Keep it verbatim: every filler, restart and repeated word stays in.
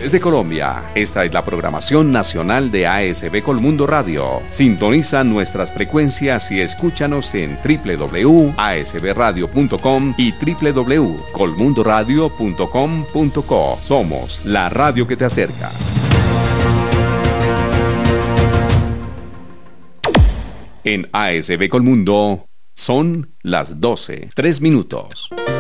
de Colombia. Esta es la programación nacional de A S B Colmundo Radio. Sintoniza nuestras frecuencias y escúchanos en w w w punto a s b radio punto com y w w w punto colmundo radio punto com punto co. Somos la radio que te acerca. En A S B Colmundo son las doce, tres minutos.